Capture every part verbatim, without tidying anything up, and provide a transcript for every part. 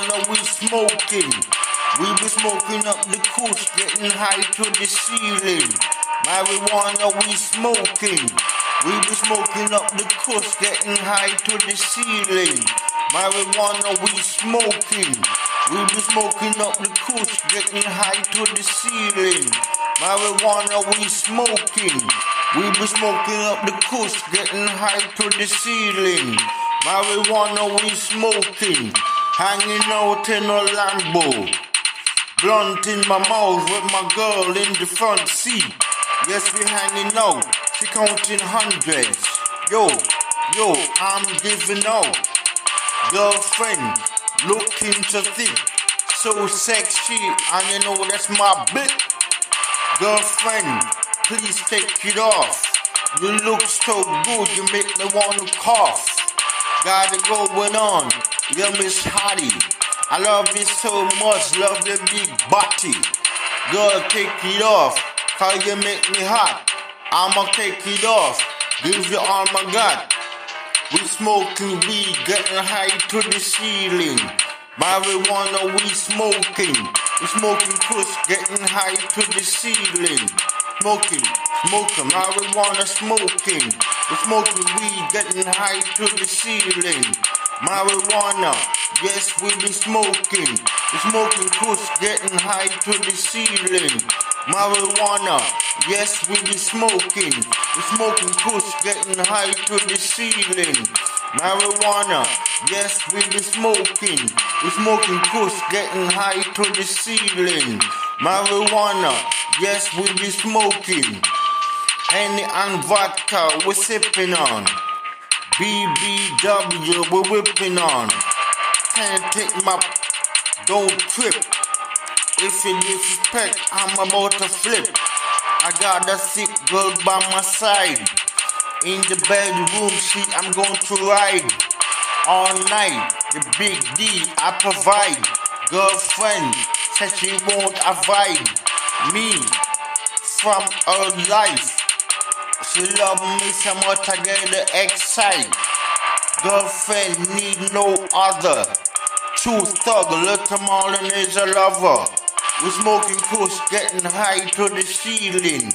marijuana we smoking. We be smoking up the kush, getting high to the ceiling. Marijuana we smoking. We be smoking up the kush, getting high to the ceiling. Marijuana we smoking. We be smoking up the kush, getting high to the ceiling. Marijuana we smoking. We be smoking up the kush, getting high to the ceiling. Marijuana we smoking. Hanging out in a Lambo. Blunt in my mouth with my girl in the front seat. Yes, we hanging out. She counting hundreds. Yo, yo, I'm giving out. Girlfriend, looking so thick, so sexy, and you know that's my bit. Girlfriend, please take it off. You look so good, you make me want to cough. Got it going on, yeah, Miss Hottie. I love you so much, love your big body. Girl, take it off, cause you make me hot. I'ma take it off, give you all my God. We smoking weed, getting high to the ceiling. Marijuana we smoking. We smoking kush, getting high to the ceiling. Smoking, smoking, marijuana smoking. We smoking weed, getting high to the ceiling. Marijuana, yes we be smoking. We smoking kush, getting high to the ceiling. Marijuana, yes we be smoking. We smoking kush, getting high to the ceiling. Marijuana, yes we be smoking. We smoking kush, getting high to the ceiling. Marijuana, yes we be smoking. Henny and vodka we sipping on. B B W we whipping on. Can't take my, don't trip. If you disrespect, I'm about to flip. I got a sick girl by my side. In the bedroom, she I'm going to ride. All night, the big D I provide. Girlfriend said she won't avoid me from her life. She love me so much I get her excited. Girlfriend need no other. True thug, little Marlon is a lover. We smoking kush, getting high to the ceiling.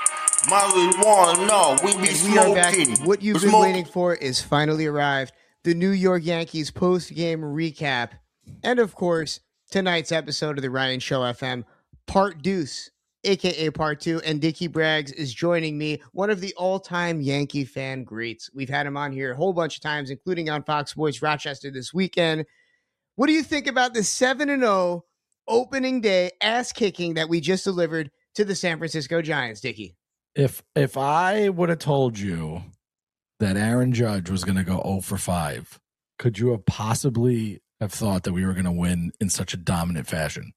Marijuana, we be And we are back. smoking. What you've We been smoke- waiting for is finally arrived. The New York Yankees post-game recap. And of course, tonight's episode of the Ryan Show F M, Part Deuce, aka Part Two. And Dickie Braggs is joining me, one of the all-time Yankee fan greats. We've had him on here a whole bunch of times, including on Fox Sports Rochester this weekend. What do you think about the seven and oh opening day ass kicking that we just delivered to the San Francisco Giants, Dickie? If if I would have told you that Aaron Judge was going to go oh for five, could you have possibly have thought that we were going to win in such a dominant fashion?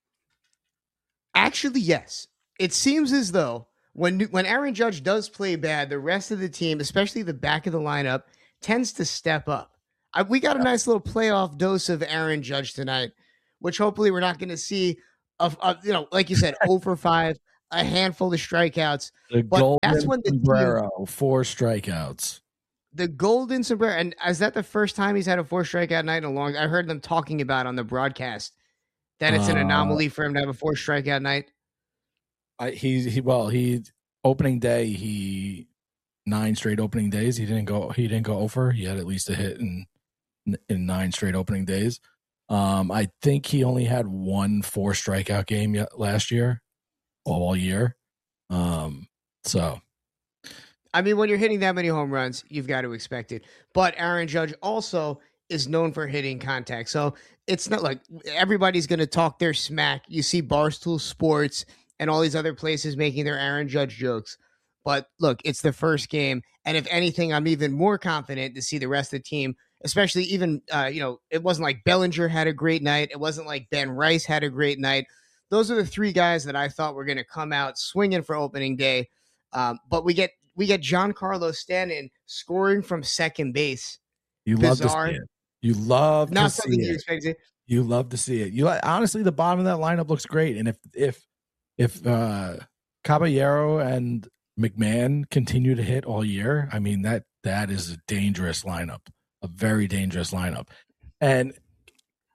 Actually, yes. It seems as though when when Aaron Judge does play bad, the rest of the team, especially the back of the lineup, tends to step up. I, we got a nice little playoff dose of Aaron Judge tonight, which hopefully we're not going to see, of, of you know, like you said, oh for five, a handful of strikeouts. The But golden that's when the team- sombrero, four strikeouts. The golden sombrero, and is that the first time he's had a four strikeout night in a long? I heard them talking about on the broadcast that it's an Uh, anomaly for him to have a four strikeout night. I, he he well he opening day he nine straight opening days he didn't go he didn't go over. He had at least a hit in in nine straight opening days. Um, I think he only had one four strikeout game yet last year, all year. Um, so. I mean, when you're hitting that many home runs, you've got to expect it. But Aaron Judge also is known for hitting contact. So it's not like everybody's going to talk their smack. You see Barstool Sports and all these other places making their Aaron Judge jokes. But look, it's the first game. And if anything, I'm even more confident to see the rest of the team, especially even, uh, you know, it wasn't like Bellinger had a great night. It wasn't like Ben Rice had a great night. Those are the three guys that I thought were going to come out swinging for opening day. Um, but we get we get Giancarlo Stanton scoring from second base. You love Bizarre. to see it. You love Not to something see you it. expected. You love to see it. You honestly, the bottom of that lineup looks great. And if if if uh, Caballero and McMahon continue to hit all year, I mean that that is a dangerous lineup, a very dangerous lineup. And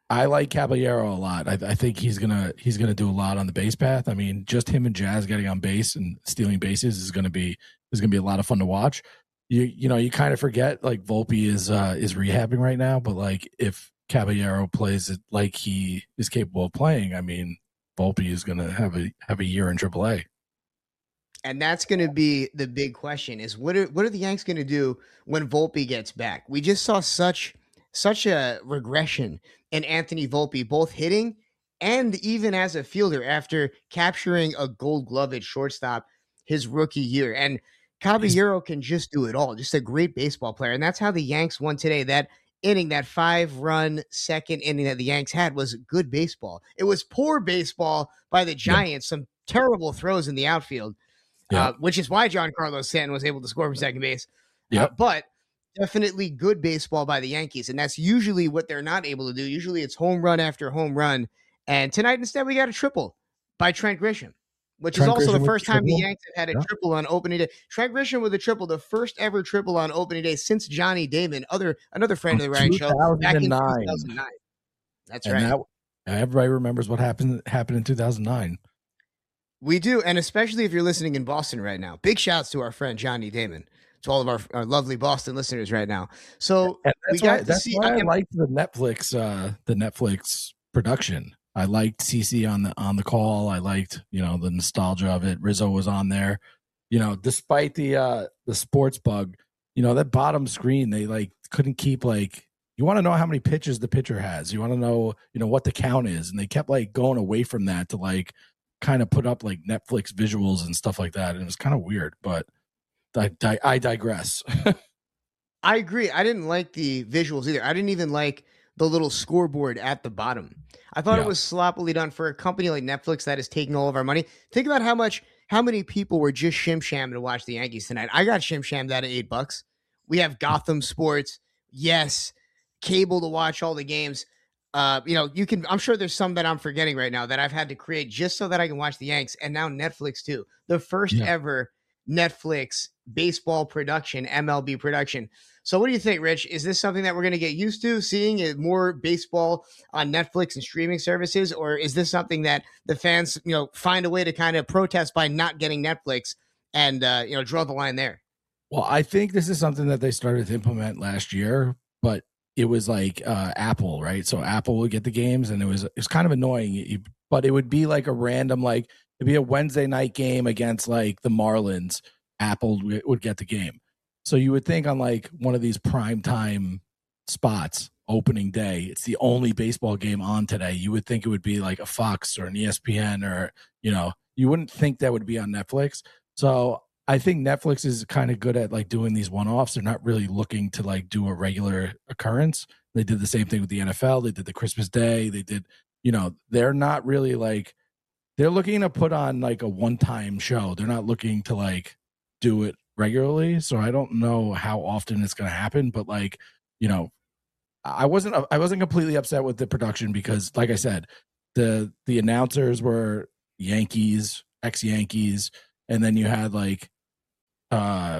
I like Caballero a lot. I, I think he's gonna he's gonna do a lot on the base path. I mean, just him and Jazz getting on base and stealing bases is gonna be is gonna be a lot of fun to watch. You you know you kind of forget like Volpe is uh, is rehabbing right now, but like if Caballero plays it like he is capable of playing, I mean, Volpe is gonna have a have a year in triple A. And that's going to be the big question: is what are what are the Yanks going to do when Volpe gets back? We just saw such such a regression in Anthony Volpe, both hitting and even as a fielder after capturing a Gold Glove at shortstop his rookie year. And Caballero can just do it all. Just a great baseball player, and that's how the Yanks won today. That inning, that five-run second inning that the Yanks had was good baseball. It was poor baseball by the Giants. Yeah. Some terrible throws in the outfield. Yeah. Uh, which is why Giancarlo Stanton was able to score from second base. Yeah, uh, but definitely good baseball by the Yankees, and that's usually what they're not able to do. Usually it's home run after home run, and tonight instead we got a triple by Trent Grisham, which Trent is also Grisham the first time the Yanks have had a yeah. triple on opening day. Trent Grisham with a triple, the first ever triple on opening day since Johnny Damon, other another friend of the Ryan Show, back in two thousand nine. That's and right. That, everybody remembers what happened happened in two thousand nine. We do, and especially if you're listening in Boston right now. Big shouts to our friend Johnny Damon, to all of our, our lovely Boston listeners right now. So we got why, to that's see. Why I, I liked the Netflix, uh, the Netflix production. I liked CeCe on the on the call. I liked, you know, the nostalgia of it. Rizzo was on there. You know, despite the uh, the sports bug, you know, that bottom screen, they like couldn't keep like. You want to know how many pitches the pitcher has. You want to know, you know, what the count is, and they kept like going away from that to like. Kind of put up like Netflix visuals and stuff like that, and it was kind of weird, but I, I, I digress. I agree. I didn't like the visuals either. I didn't even like the little scoreboard at the bottom. I thought yeah. it was sloppily done for a company like Netflix that is taking all of our money. Think about how much, how many people were just shim sham to watch the Yankees tonight. I got shim shammed at eight bucks. We have Gotham Sports, yes, cable to watch all the games. Uh, you know, you can, I'm sure there's some that I'm forgetting right now that I've had to create just so that I can watch the Yanks, and now Netflix too. The first yeah. ever Netflix baseball production, M L B production. So what do you think, Rich? Is this something that we're going to get used to, seeing it more baseball on Netflix and streaming services? Or is this something that the fans, you know, find a way to kind of protest by not getting Netflix and, uh, you know, draw the line there? Well, I think this is something that they started to implement last year, but it was like uh, Apple, right? So Apple would get the games, and it was it was kind of annoying. But it would be like a random, like it'd be a Wednesday night game against like the Marlins. Apple would get the game. So you would think on like one of these prime time spots, opening day, it's the only baseball game on today. You would think it would be like a Fox or an E S P N, or you know, you wouldn't think that would be on Netflix. So I think Netflix is kind of good at like doing these one-offs. They're not really looking to like do a regular occurrence. They did the same thing with the N F L. They did the Christmas Day. They did, you know, they're not really like, they're looking to put on like a one-time show. They're not looking to like do it regularly. So I don't know how often it's going to happen, but like, you know, I wasn't, I wasn't completely upset with the production because like I said, the, the announcers were Yankees, ex-Yankees. And then you had like, Uh,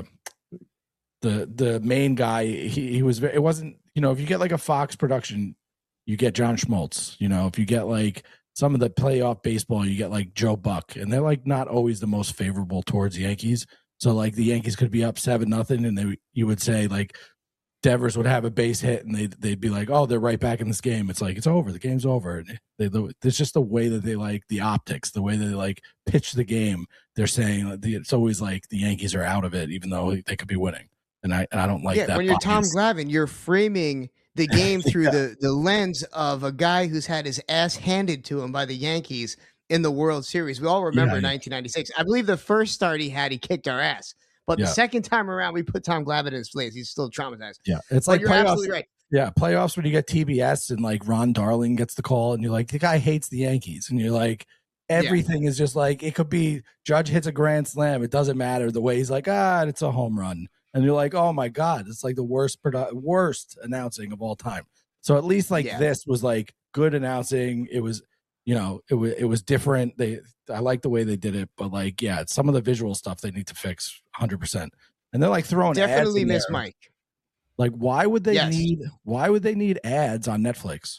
the the main guy, he, he was very, it wasn't, you know, if you get like a Fox production, you get John Schmaltz. You know, if you get like some of the playoff baseball, you get like Joe Buck, and they're like not always the most favorable towards the Yankees. So like the Yankees could be up seven nothing, and they you would say like Devers would have a base hit, and they'd they'd be like, oh, they're right back in this game. It's like it's over, the game's over. And they, it's just the way that they like the optics, the way that they like pitch the game. They're saying it's always like the Yankees are out of it, even though they could be winning. And I and I don't like yeah, that. When you're Tom Glavine, you're framing the game through yeah. the, the lens of a guy who's had his ass handed to him by the Yankees in the World Series. We all remember yeah, nineteen ninety-six. I believe the first start he had, he kicked our ass. But yeah. the second time around, we put Tom Glavine in his place. He's still traumatized. Yeah, it's but like you're playoffs. Absolutely right. Yeah, playoffs when you get T B S and like Ron Darling gets the call, and you're like, the guy hates the Yankees, and you're like, everything yeah. is just like it could be Judge hits a grand slam. It doesn't matter the way he's like, ah, it's a home run, and you're like, oh my god, it's like the worst produ- worst announcing of all time. So at least like yeah. this was like good announcing. It was. You know, it was it was different. They I like the way they did it, but like, yeah, some of the visual stuff they need to fix one hundred percent. And they're like throwing definitely ads miss there. Mike. Like, why would they yes. need why would they need ads on Netflix?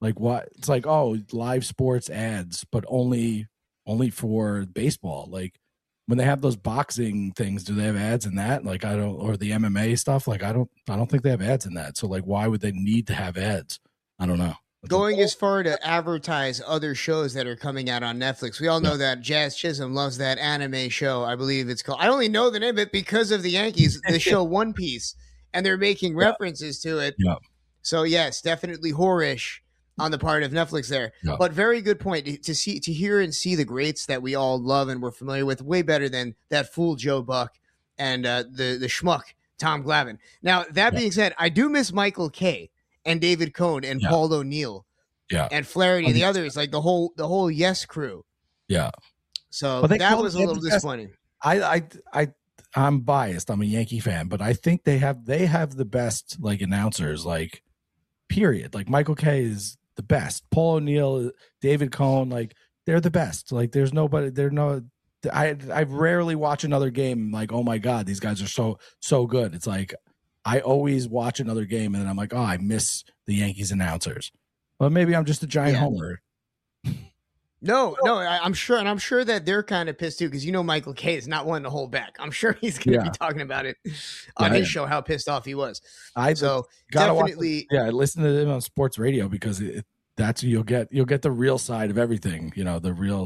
Like what? It's like, oh, live sports ads, but only only for baseball. Like when they have those boxing things, do they have ads in that? Like I don't, or the M M A stuff. Like I don't, I don't think they have ads in that. So like, why would they need to have ads? I don't know. Going as far to advertise other shows that are coming out on Netflix. We all know Yeah. that Jazz Chisholm loves that anime show. I believe it's called, I only know the name of it because of the Yankees, the show One Piece, and they're making references to it. Yeah. So yes, definitely whorish on the part of Netflix there. Yeah. But very good point to, to see, to hear and see the greats that we all love and we're familiar with way better than that fool Joe Buck and uh, the, the schmuck Tom Glavine. Now, that Yeah. being said, I do miss Michael Kay and David Cohn and Yeah. Paul O'Neill. Yeah. And Flaherty and the others, like the whole the whole Yes crew. Yeah. So But they that call was a them little the best- disappointing. I, I, I, I'm biased. I'm a Yankee fan, but I think they have they have the best like announcers. Like, period. Like Michael Kay is the best. Paul O'Neill, David Cohn, like they're the best. Like there's nobody. They're no. I I rarely watch another game. Like, oh my god, these guys are so so good. It's like I always watch another game and then I'm like, oh, I miss the Yankees announcers. But maybe I'm just a giant Yeah. homer. No, no, I, I'm sure, and I'm sure that they're kind of pissed too because you know Michael Kay is not one to hold back. I'm sure he's going to Yeah. be talking about it on Yeah, his yeah. show how pissed off he was. I So gotta watch definitely, yeah, listen to them on sports radio because it, that's you'll get you'll get the real side of everything. You know, the real.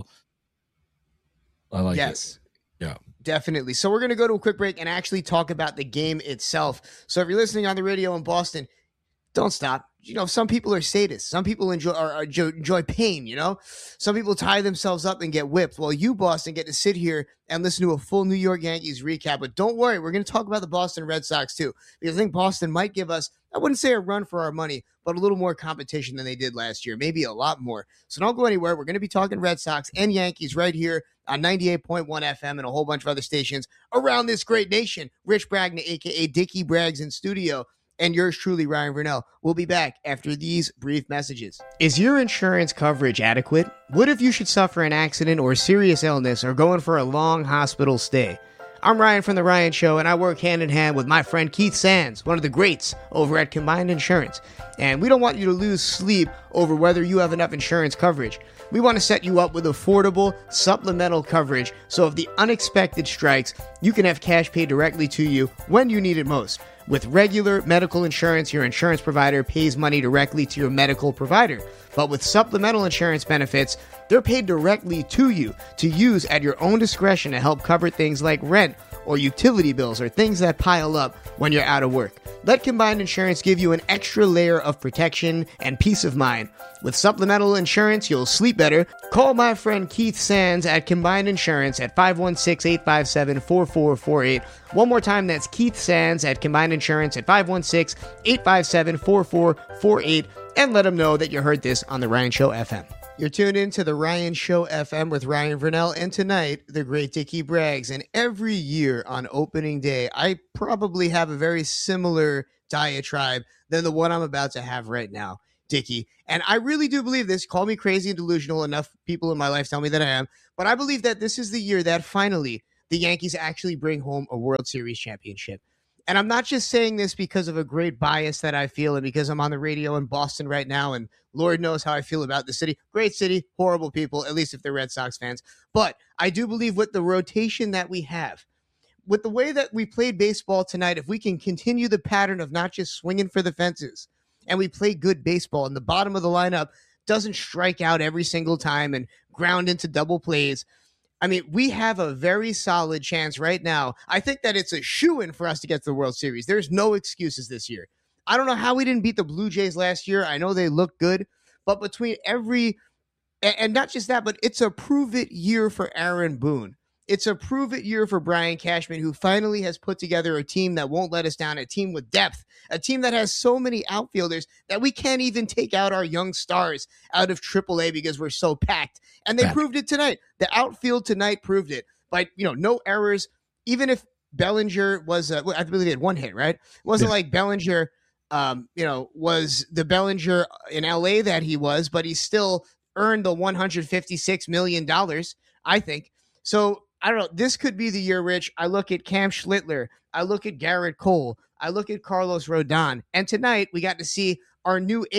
I like it. yes. Yeah. Definitely. So we're going to go to a quick break and actually talk about the game itself. So if you're listening on the radio in Boston, don't stop. You know, some people are sadists. Some people enjoy are, are, enjoy pain, you know? Some people tie themselves up and get whipped. Well, you, Boston, get to sit here and listen to a full New York Yankees recap. But don't worry, we're going to talk about the Boston Red Sox too, because I think Boston might give us, I wouldn't say a run for our money, but a little more competition than they did last year, maybe a lot more. So don't go anywhere. We're going to be talking Red Sox and Yankees right here on ninety-eight point one F M and a whole bunch of other stations around this great nation. Rich Bragna, a k a. Dickie Braggs in studio. And yours truly, Ryan Vernell. We'll be back after these brief messages. Is your insurance coverage adequate? What if you should suffer an accident or serious illness or go in for a long hospital stay? I'm Ryan from The Ryan Show, and I work hand in hand with my friend Keith Sands, one of the greats over at Combined Insurance. And we don't want you to lose sleep over whether you have enough insurance coverage. We want to set you up with affordable supplemental coverage, so if the unexpected strikes, you can have cash paid directly to you when you need it most. With regular medical insurance, your insurance provider pays money directly to your medical provider. But with supplemental insurance benefits, they're paid directly to you to use at your own discretion to help cover things like rent or utility bills or things that pile up when you're out of work. Let Combined Insurance give you an extra layer of protection and peace of mind. With supplemental insurance, you'll sleep better. Call my friend Keith Sands at Combined Insurance at five one six, eight five seven, four four four eight. One more time, that's Keith Sands at Combined Insurance at five one six, eight five seven, four four four eight. And let them know that you heard this on The Ryan Show F M. You're tuned in to The Ryan Show F M with Ryan Vernell, and tonight, the great Dickie Braggs. And every year on opening day, I probably have a very similar diatribe than the one I'm about to have right now, Dickie. And I really do believe this. Call me crazy and delusional. Enough people in my life tell me that I am. But I believe that this is the year that finally the Yankees actually bring home a World Series championship. And I'm not just saying this because of a great bias that I feel and because I'm on the radio in Boston right now and Lord knows how I feel about the city. Great city, horrible people, at least if they're Red Sox fans. But I do believe with the rotation that we have, with the way that we played baseball tonight, if we can continue the pattern of not just swinging for the fences and we play good baseball and the bottom of the lineup doesn't strike out every single time and ground into double plays, I mean, we have a very solid chance right now. I think that it's a shoo-in for us to get to the World Series. There's no excuses this year. I don't know how we didn't beat the Blue Jays last year. I know they look good, but between every, and not just that, but it's a prove-it year for Aaron Boone. It's a prove-it year for Brian Cashman, who finally has put together a team that won't let us down, a team with depth, a team that has so many outfielders that we can't even take out our young stars out of triple A because we're so packed. And they Yeah. proved it tonight. The outfield tonight proved it. By, you know, no errors. Even if Bellinger was, uh, I believe he had one hit, right? It wasn't Yeah. like Bellinger, um, you know, was the Bellinger in L A that he was, but he still earned the one hundred fifty-six million dollars, I think. So, I don't know. This could be the year, Rich. I look at Cam Schlittler. I look at Garrett Cole. I look at Carlos Rodon. And tonight, we got to see our new ace,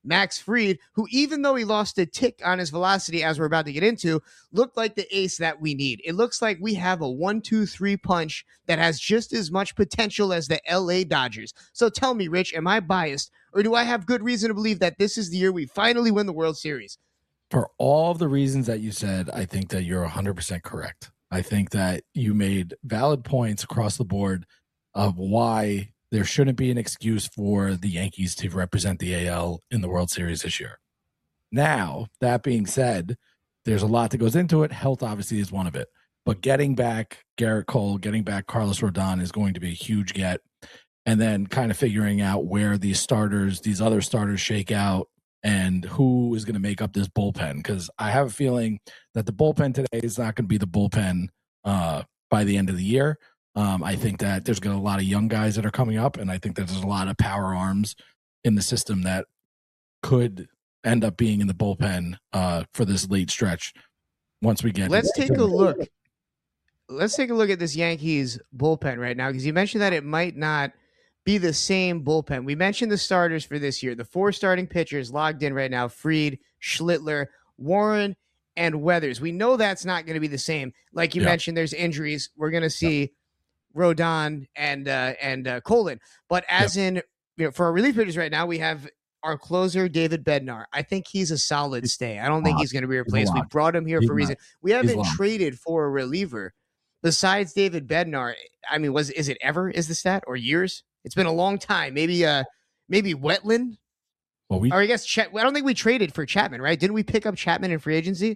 Max Fried, who even though he lost a tick on his velocity, as we're about to get into, looked like the ace that we need. It looks like we have a one, two, three punch that has just as much potential as the L A Dodgers. So tell me, Rich, am I biased, or do I have good reason to believe that this is the year we finally win the World Series? For all of the reasons that you said, I think that you're one hundred percent correct. I think that you made valid points across the board of why there shouldn't be an excuse for the Yankees to represent the A L in the World Series this year. Now, that being said, there's a lot that goes into it. Health obviously is one of it. But getting back Garrett Cole, getting back Carlos Rodon is going to be a huge get. And then kind of figuring out where these starters, these other starters shake out and who is going to make up this bullpen. Because I have a feeling that the bullpen today is not going to be the bullpen uh, by the end of the year. Um, I think that there's going to be a lot of young guys that are coming up, and I think that there's a lot of power arms in the system that could end up being in the bullpen uh, for this late stretch once we get Let's take a look. Let's take a look at this Yankees bullpen right now, because you mentioned that it might not be the same bullpen. We mentioned the starters for this year. The four starting pitchers logged in right now: Fried, Schlittler, Warren, and Weathers. We know that's not going to be the same. Like you yeah. mentioned, there's injuries. We're going to see yeah. Rodon and uh, and uh, Colin. But as yeah. in, you know, for our relief pitchers right now, we have our closer, David Bednar. I think he's a solid stay. I don't think he's going to be replaced. We brought him here he's for a reason. Not. We haven't traded for a reliever besides David Bednar. I mean, was is it ever is the stat or years? It's been a long time. Maybe uh maybe Wetland. Well, we, or I guess Chet, I don't think we traded for Chapman, right? Didn't we pick up Chapman in free agency?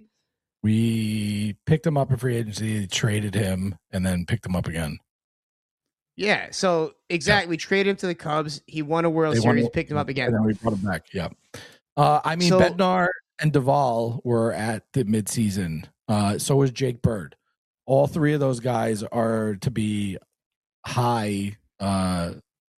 We picked him up in free agency, traded him, and then picked him up again. Yeah, so exactly. Yeah. We traded him to the Cubs. He won a World they Series, won, picked him up again. And then we brought him back. Yeah. Uh, I mean, so, Bednar and Duvall were at the midseason. Uh, so was Jake Bird. All three of those guys are to be high, uh,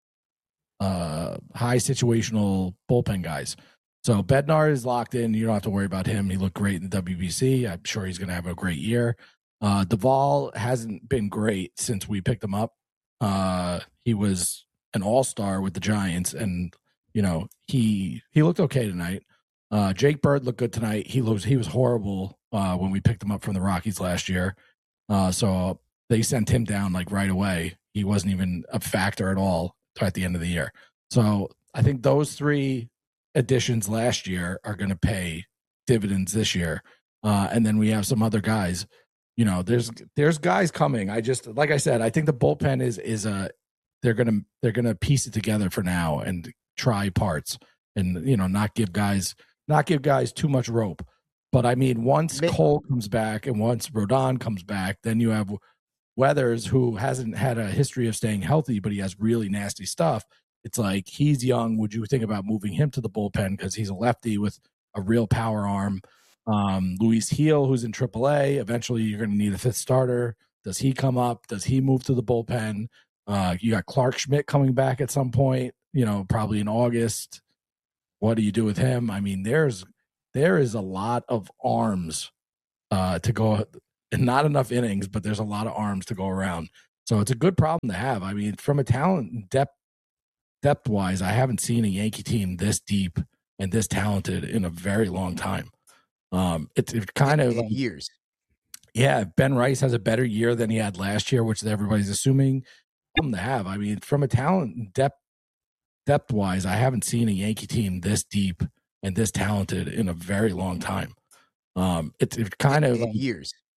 uh, high situational bullpen guys. So Bednar is locked in. You don't have to worry about him. He looked great in the W B C. I'm sure he's going to have a great year. Uh, Duvall hasn't been great since we picked him up. Uh, he was an all-star with the Giants, and you know he he looked okay tonight. Uh, Jake Bird looked good tonight. He was he was horrible uh, when we picked him up from the Rockies last year. Uh, so they sent him down like right away. He wasn't even a factor at all at the end of the year. So I think those three additions last year are going to pay dividends this year. Uh, and then we have some other guys. You know, there's there's guys coming. I just like I said, I think the bullpen is is a they're gonna they're gonna piece it together for now and try parts and you know not give guys not give guys too much rope. But I mean, once Cole comes back and once Rodon comes back, then you have Weathers, who hasn't had a history of staying healthy, but he has really nasty stuff. It's like he's young. Would you think about moving him to the bullpen because he's a lefty with a real power arm? Um, Luis Heel, who's in triple A, eventually you're going to need a fifth starter. Does he come up? Does he move to the bullpen? Uh, you got Clark Schmidt coming back at some point, you know, probably in August. What do you do with him? I mean, there's there is a lot of arms uh, to go, and not enough innings, but there's a lot of arms to go around. So it's a good problem to have. I mean, from a talent depth depth wise, I haven't seen a Yankee team this deep and this talented in a very long time. Um, it's it kind of like, years. Yeah, Ben Rice has a better year than he had last year, which everybody's assuming him to have. I mean, from a talent depth depth wise, I haven't seen a Yankee team this deep and this talented in a very long time. Um, it's it kind of like, years.